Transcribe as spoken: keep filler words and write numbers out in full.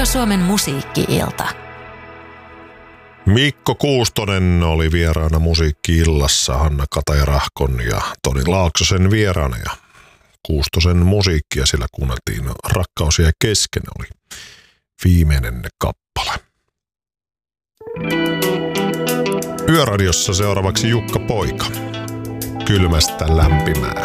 Suomen musiikki-ilta. Mikko Kuustonen oli vieraana Musiikki-illassa Hanna Kataja-Rahkon ja Toni Laaksosen vieraana. Ja Kuustosen musiikkia sillä kuunneltiin. Rakkaus jäi kesken oli viimeinen kappale. Yöradiossa seuraavaksi Jukka Poika. Kylmästä lämpimää.